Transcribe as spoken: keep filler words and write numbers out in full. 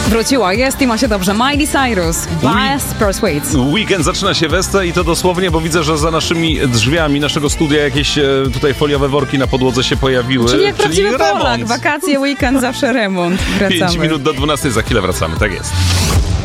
Wróciła, jest i ma się dobrze. Miley Cyrus, Best Pursuits. Weekend zaczyna się wesele i to dosłownie, bo widzę, że za naszymi drzwiami naszego studia jakieś e, tutaj foliowe worki na podłodze się pojawiły. Czyli jak prawdziwy remont. Polak, wakacje, weekend, zawsze remont. Wracamy. pięć minut do dwunastej, za chwilę wracamy, tak jest.